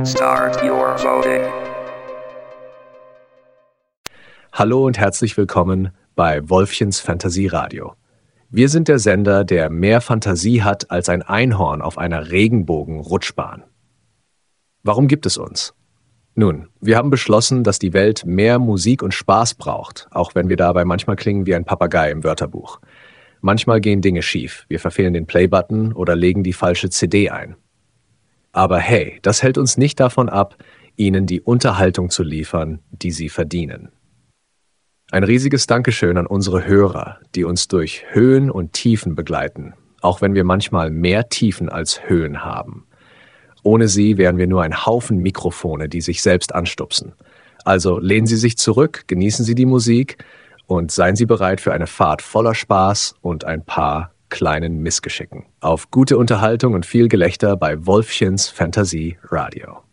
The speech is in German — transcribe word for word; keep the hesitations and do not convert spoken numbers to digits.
Start your voting. Hallo und herzlich willkommen bei Wolfchens Fantasieradio. Wir sind der Sender, der mehr Fantasie hat als ein Einhorn auf einer Regenbogen-Rutschbahn. Warum gibt es uns? Nun, wir haben beschlossen, dass die Welt mehr Musik und Spaß braucht, auch wenn wir dabei manchmal klingen wie ein Papagei im Wörterbuch. Manchmal gehen Dinge schief, wir verfehlen den Play-Button oder legen die falsche C D ein. Aber hey, das hält uns nicht davon ab, Ihnen die Unterhaltung zu liefern, die Sie verdienen. Ein riesiges Dankeschön an unsere Hörer, die uns durch Höhen und Tiefen begleiten, auch wenn wir manchmal mehr Tiefen als Höhen haben. Ohne sie wären wir nur ein Haufen Mikrofone, die sich selbst anstupsen. Also lehnen Sie sich zurück, genießen Sie die Musik und seien Sie bereit für eine Fahrt voller Spaß und ein paar kleinen Missgeschicken. Auf gute Unterhaltung und viel Gelächter bei Wolfchens Fantasie Radio.